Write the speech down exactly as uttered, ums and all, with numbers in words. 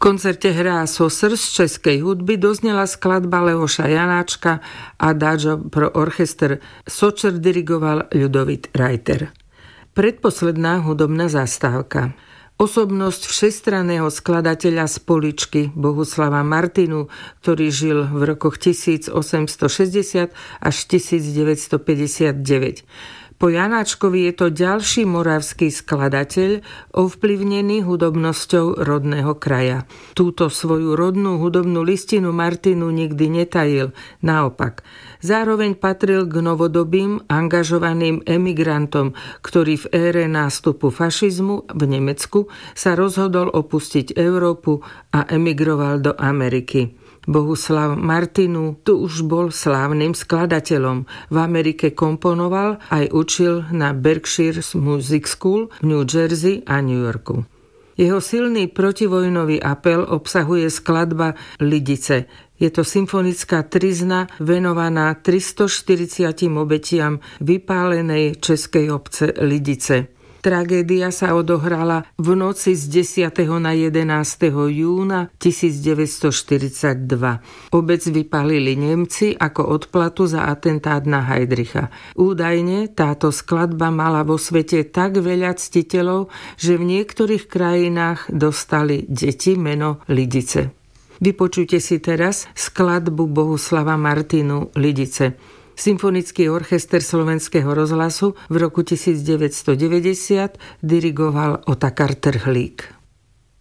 koncerte Hra Sosr z českej hudby doznela skladba Leoša Janáčka a Adagio pro orchester. Sočer dirigoval Ľudovít Reiter. Predposledná hudobná zastávka. Osobnosť všestranného skladateľa z Poličky Bohuslava Martinu, ktorý žil v rokoch tisícosemstošesťdesiat až tisícdeväťstopäťdesiatdeväť. Po Janáčkovi je to ďalší moravský skladateľ, ovplyvnený hudobnosťou rodného kraja. Túto svoju rodnú hudobnú listinu Martinu nikdy netajil, naopak. Zároveň patril k novodobým, angažovaným emigrantom, ktorý v ére nástupu fašizmu v Nemecku sa rozhodol opustiť Európu a emigroval do Ameriky. Bohuslav Martinu tu už bol slávnym skladateľom. V Amerike komponoval aj učil na Berkshire Music School v New Jersey a New Yorku. Jeho silný protivojnový apel obsahuje skladba Lidice. Je to symfonická trizna venovaná tristoštyridsiatim obetiam vypálenej českej obce Lidice. Tragédia sa odohrala v noci z desiateho na jedenásteho júna tisícdeväťstoštyridsaťdva. Obec vypálili Nemci ako odplatu za atentát na Heydricha. Údajne táto skladba mala vo svete tak veľa ctiteľov, že v niektorých krajinách dostali deti meno Lidice. Vypočujte si teraz skladbu Bohuslava Martinu Lidice. Symfonický orchester Slovenského rozhlasu v roku tisícdeväťstodeväťdesiat dirigoval Otakar Trhlík.